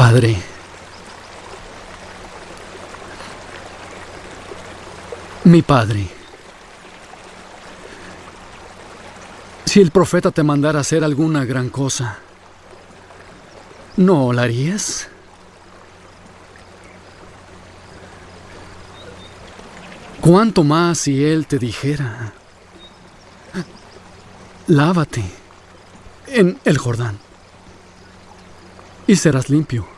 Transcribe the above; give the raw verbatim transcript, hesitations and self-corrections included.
Padre, mi Padre, si el profeta te mandara hacer alguna gran cosa, ¿no la harías? ¿Cuánto más si él te dijera: lávate en el Jordán y serás limpio?